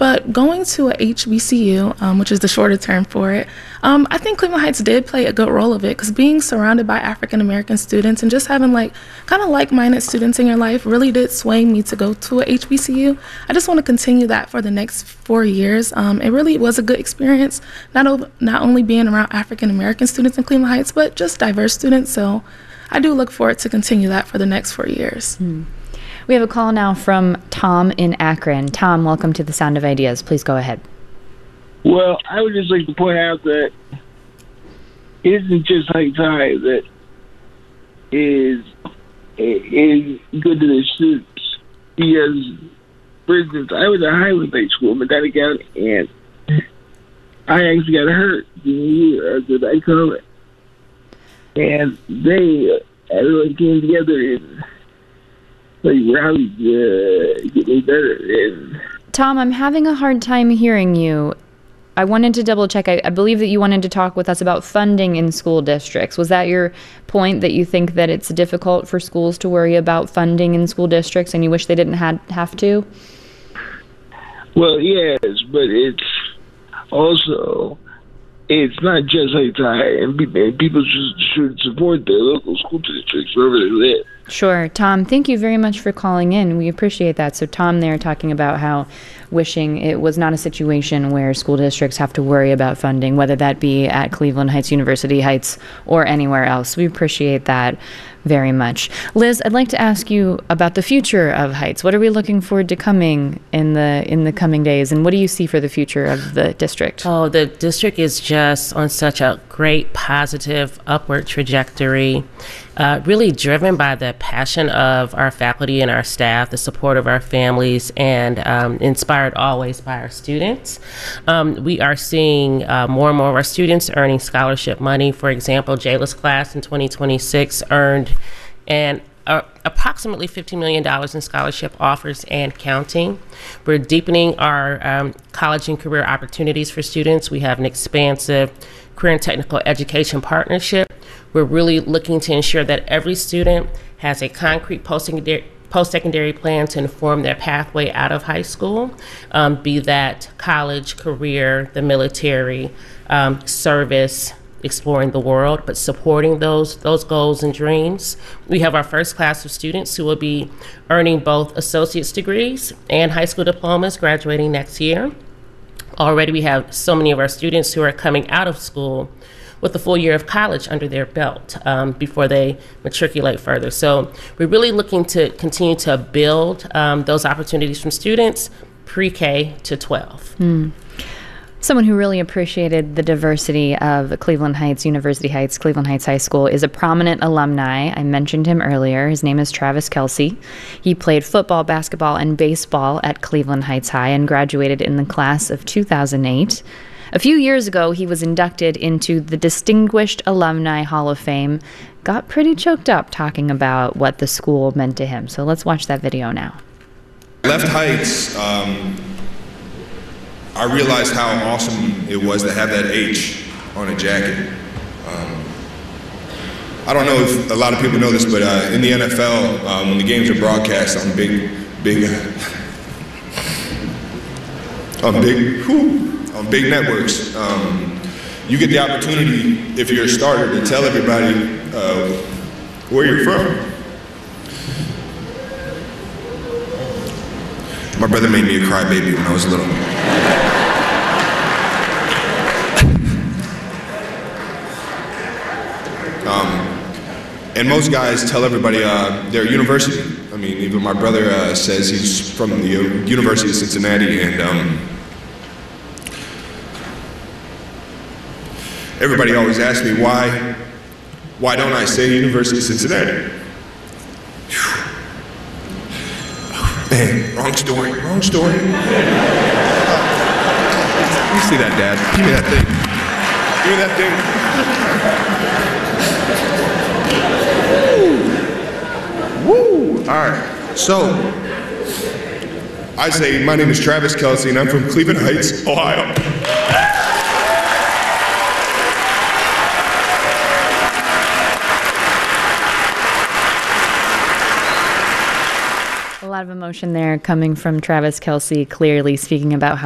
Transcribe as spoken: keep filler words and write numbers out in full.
But going to a H B C U, um, which is the shorter term for it, um, I think Cleveland Heights did play a good role of it, because being surrounded by African American students and just having like kind of like-minded students in your life really did sway me to go to a H B C U. I just want to continue that for the next four years. Um, it really was a good experience, not, o- not only being around African American students in Cleveland Heights, but just diverse students. So I do look forward to continue that for the next four years. Hmm. We have a call now from Tom in Akron. Tom, welcome to the Sound of Ideas. Please go ahead. Well, I would just like to point out that it isn't just Heights High that is is good to the students. Because, for instance, I was at Highland High School, Medina County, and I actually got hurt the year after that COVID. And they everyone came together and like rallied to get me better. And Tom, I'm having a hard time hearing you. I wanted to double check. I, I believe that you wanted to talk with us about funding in school districts. Was that your point, that you think that it's difficult for schools to worry about funding in school districts and you wish they didn't had, have to? Well, yes, but it's also, it's not just Heights High, and people should, should support their local school districts wherever they live. Sure. Tom, thank you very much for calling in. We appreciate that. So Tom there talking about how wishing it was not a situation where school districts have to worry about funding, whether that be at Cleveland Heights, University Heights, or anywhere else. We appreciate that very much. Liz, I'd like to ask you about the future of Heights. What are we looking forward to coming in the in the coming days, and what do you see for the future of the district? Oh, the district is just on such a great positive upward trajectory, uh, really driven by the passion of our faculty and our staff, the support of our families, and um, inspired always by our students. Um, we are seeing uh, more and more of our students earning scholarship money. For example, Jayla's class in twenty twenty-six earned and uh, approximately fifty million dollars in scholarship offers and counting. We're deepening our um, college and career opportunities for students. We have an expansive career and technical education partnership. We're really looking to ensure that every student has a concrete post-secondary post-secondary plan to inform their pathway out of high school, um, be that college, career, the military, um, service, exploring the world, but supporting those those goals and dreams. We have our first class of students who will be earning both associate's degrees and high school diplomas graduating next year. Already we have so many of our students who are coming out of school with a full year of college under their belt um, before they matriculate further. So we're really looking to continue to build um, those opportunities from students pre-K to twelve. Mm. Someone who really appreciated the diversity of Cleveland Heights, University Heights, Cleveland Heights High School is a prominent alumni. I mentioned him earlier. His name is Travis Kelce. He played football, basketball, and baseball at Cleveland Heights High and graduated in the class of two thousand eight. A few years ago, he was inducted into the Distinguished Alumni Hall of Fame. Got pretty choked up talking about what the school meant to him. So let's watch that video now. Left Heights, um, I realized how awesome it was to have that H on a jacket. Um, I don't know if a lot of people know this, but uh, in the N F L, um, when the games are broadcast on big, big, on big, whew, on big networks, um, you get the opportunity, if you're a starter, to tell everybody uh, where you're from. My brother made me a crybaby when I was little. Um, and most guys tell everybody uh, their university. I mean, even my brother uh, says he's from the uh, University of Cincinnati, and um, everybody always asks me why, why don't I say University of Cincinnati? Man, wrong story, wrong story. You see that, Dad? Give me that thing. Give me that thing. Woo! Woo! All right, so I say my name is Travis Kelce, and I'm from Cleveland Heights, Ohio. A lot of emotion there coming from Travis Kelce, clearly speaking about how